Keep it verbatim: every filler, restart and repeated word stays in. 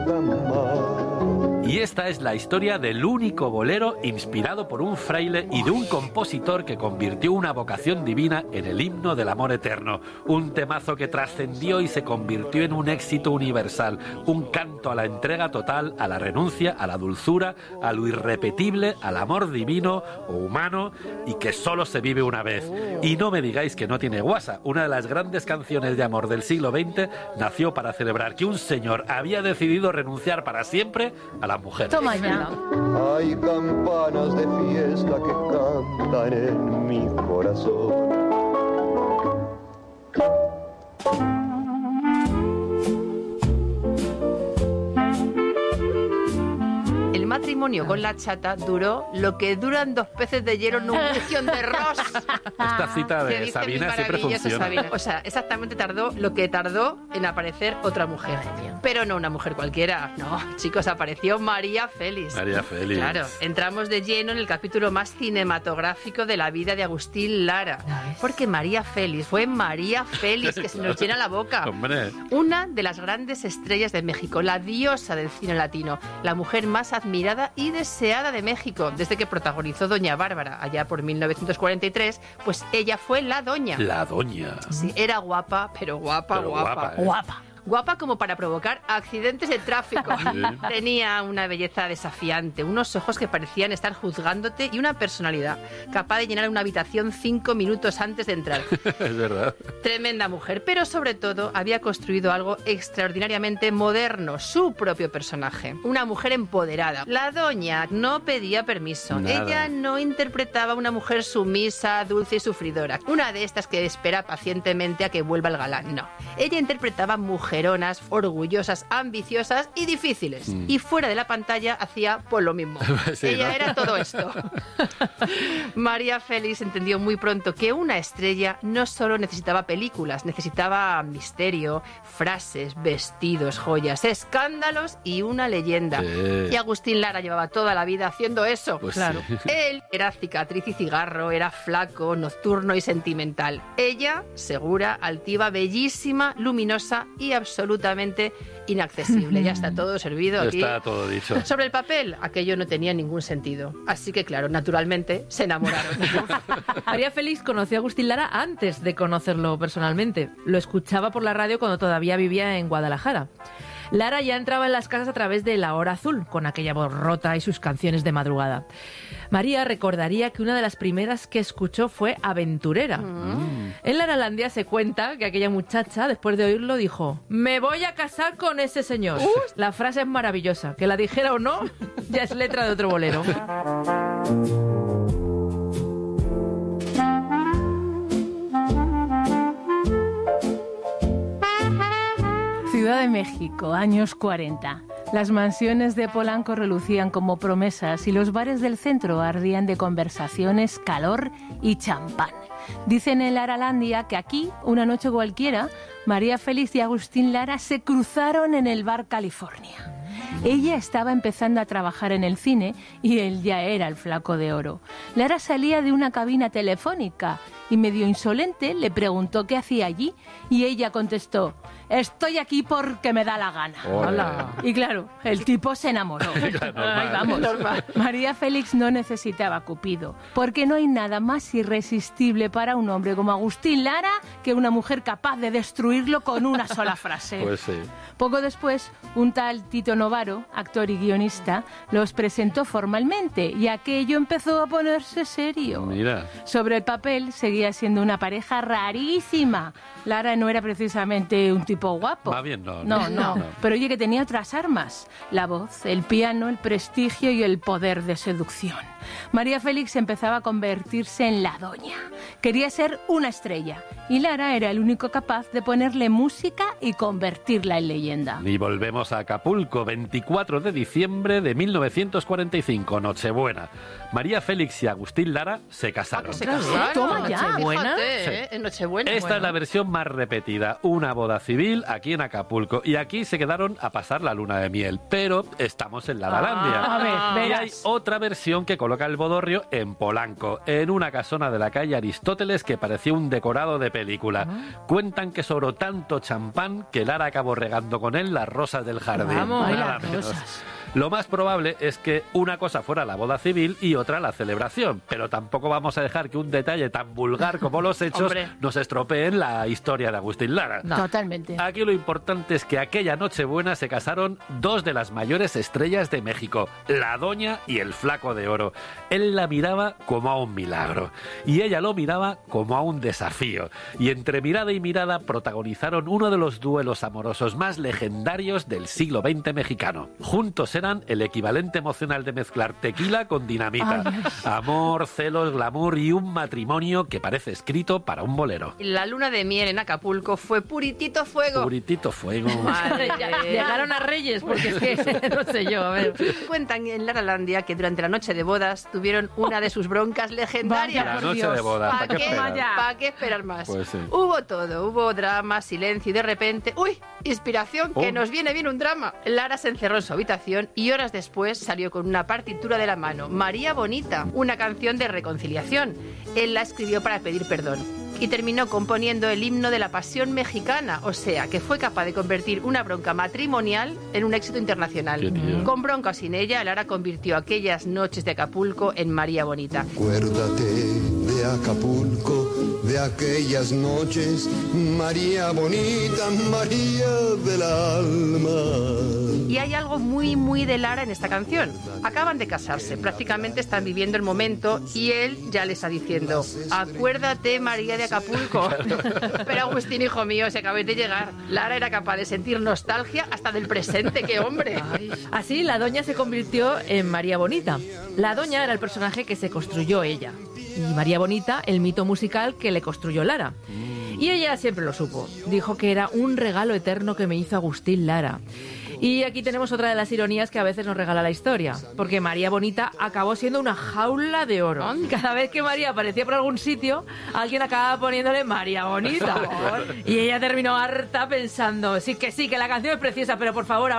Y esta es la historia del único bolero inspirado por un fraile y de un compositor que convirtió una vocación divina en el himno del amor eterno. Un temazo que trascendió y se convirtió en un éxito universal. Un canto a la entrega total, a la renuncia, a la dulzura, a lo irrepetible, al amor divino o humano y que solo se vive una vez. Y no me digáis que no tiene guasa. Una de las grandes canciones de amor del siglo veinte nació para celebrar que un señor había decidido renunciar para siempre a la mujer. Toma ya. Hay campanas de fiesta que cantan en mi corazón. El matrimonio con la chata duró lo que duran dos peces de hielo en un bución de Ross. Esta cita de Sabina siempre funciona. Sabina. O sea, exactamente tardó lo que tardó en aparecer otra mujer. Pero no una mujer cualquiera. No, chicos, apareció María Félix. María Félix. Claro, entramos de lleno en el capítulo más cinematográfico de la vida de Agustín Lara. Porque María Félix fue María Félix, que se nos llena la boca. Hombre. Una de las grandes estrellas de México, la diosa del cine latino, la mujer más admirada y deseada de México, desde que protagonizó Doña Bárbara, allá por mil novecientos cuarenta y tres, pues ella fue la doña. La doña. Sí, era guapa, pero guapa, pero guapa. Guapa. ¿eh? Guapa. Guapa como para provocar accidentes de tráfico. Sí. Tenía una belleza desafiante, unos ojos que parecían estar juzgándote y una personalidad capaz de llenar una habitación cinco minutos antes de entrar. Es verdad. Tremenda mujer, pero sobre todo había construido algo extraordinariamente moderno, su propio personaje. Una mujer empoderada. La doña no pedía permiso. Nada. Ella no interpretaba a una mujer sumisa, dulce y sufridora. Una de estas que espera pacientemente a que vuelva el galán. No. Ella interpretaba mujeres orgullosas, ambiciosas y difíciles. Mm. Y fuera de la pantalla hacía pues lo mismo. Sí, ella, ¿no? Era todo esto. María Félix entendió muy pronto que una estrella no solo necesitaba películas, necesitaba misterio, frases, vestidos, joyas, escándalos y una leyenda. Sí. Y Agustín Lara llevaba toda la vida haciendo eso. Pues claro. Sí. Él era cicatriz y cigarro, era flaco, nocturno y sentimental. Ella, segura, altiva, bellísima, luminosa y absolutamente inaccesible. Ya está todo servido aquí. Está todo dicho. Sobre el papel, aquello no tenía ningún sentido. Así que, claro, naturalmente, se enamoraron. María Félix conoció a Agustín Lara antes de conocerlo personalmente. Lo escuchaba por la radio cuando todavía vivía en Guadalajara. Lara ya entraba en las casas a través de La Hora Azul, con aquella voz rota y sus canciones de madrugada. María recordaría que una de las primeras que escuchó fue Aventurera. Mm. En Laralandia se cuenta que aquella muchacha, después de oírlo, dijo: «Me voy a casar con ese señor». Uh. La frase es maravillosa. Que la dijera o no, ya es letra de otro bolero. Ciudad de México, años cuarenta. Las mansiones de Polanco relucían como promesas y los bares del centro ardían de conversaciones, calor y champán. Dicen en Laralandia que aquí, una noche cualquiera, María Félix y Agustín Lara se cruzaron en el bar California. Ella estaba empezando a trabajar en el cine y él ya era el flaco de oro. Lara salía de una cabina telefónica y medio insolente le preguntó qué hacía allí y ella contestó: «Estoy aquí porque me da la gana». Hola. Y claro, el tipo se enamoró. Ay, vamos. María Félix no necesitaba Cupido, porque no hay nada más irresistible para un hombre como Agustín Lara que una mujer capaz de destruirlo con una sola frase. Pues sí. Poco después, un tal Tito Novaro, actor y guionista, los presentó formalmente y aquello empezó a ponerse serio. Mira. Sobre el papel seguía siendo una pareja rarísima. Lara no era precisamente un tipo guapo. Va bien, no. No, no. no. Pero oye, que tenía otras armas: la voz, el piano, el prestigio y el poder de seducción. María Félix empezaba a convertirse en la doña. Quería ser una estrella y Lara era el único capaz de ponerle música y convertirla en leyenda. Y volvemos a Acapulco, veinticuatro de diciembre de mil novecientos cuarenta y cinco, Nochebuena. María Félix y Agustín Lara se casaron. ¿Se casaron? Toma ya. Nochebuena. Sí. ¿eh? En Nochebuena. Esta bueno. es la versión más repetida. Una boda civil civil aquí en Acapulco. Y aquí se quedaron a pasar la luna de miel. Pero estamos en Laralandia. Ah, a ver, y verás. hay otra versión que coloca el bodorrio en Polanco, en una casona de la calle Aristóteles que parecía un decorado de película. Cuentan que sobró tanto champán que Lara acabó regando con él las rosas del jardín. Vamos, Ay, Nada las menos. rosas. Lo más probable es que una cosa fuera la boda civil y otra la celebración, pero tampoco vamos a dejar que un detalle tan vulgar como los hechos Hombre. nos estropeen la historia de Agustín Lara. No. Totalmente. Aquí lo importante es que aquella Nochebuena se casaron dos de las mayores estrellas de México, la Doña y el Flaco de Oro. Él la miraba como a un milagro y ella lo miraba como a un desafío. Y entre mirada y mirada protagonizaron uno de los duelos amorosos más legendarios del siglo veinte mexicano. Juntos eran el equivalente emocional de mezclar tequila con dinamita. Ay, Amor, celos, glamour y un matrimonio que parece escrito para un bolero. La luna de miel en Acapulco fue puritito fuego. Puritito fuego. Madre. Ya- Llegaron a Reyes, porque es que no sé yo, a ver. Cuentan en Laralandia que durante la noche de bodas tuvieron una de sus broncas legendarias. Vaya, La por noche Dios. de boda. ¿Para ¿Para qué qué, esperar? ¿Para qué esperar más? Pues sí. Hubo todo, hubo drama, silencio y de repente, ¡uy! Inspiración, que Oh. nos viene bien un drama. Lara se encerró en su habitación y horas después salió con una partitura de la mano, María Bonita, una canción de reconciliación. Él la escribió para pedir perdón y terminó componiendo el himno de la pasión mexicana, o sea, que fue capaz de convertir una bronca matrimonial en un éxito internacional. Qué tío. Con bronca o sin ella, Lara convirtió aquellas noches de Acapulco en María Bonita. Acuérdate de Acapulco, de aquellas noches, María bonita, María del alma. Y hay algo muy, muy de Lara en esta canción. Acaban de casarse, prácticamente están viviendo el momento y él ya le está diciendo, acuérdate, María de Acapulco. Pero Agustín, hijo mío, se acabé de llegar. Lara era capaz de sentir nostalgia hasta del presente, ¡qué hombre! Así, la Doña se convirtió en María Bonita. La Doña era el personaje que se construyó ella. Y María Bonita, el mito musical que le construyó Lara. Y ella siempre lo supo. Dijo que era un regalo eterno que me hizo Agustín Lara. Y aquí tenemos otra de las ironías que a veces nos regala la historia, porque María Bonita acabó siendo una jaula de oro. Cada vez que María aparecía por algún sitio, alguien acababa poniéndole María Bonita. Y ella terminó harta pensando, sí que sí, que la canción es preciosa, pero por favor...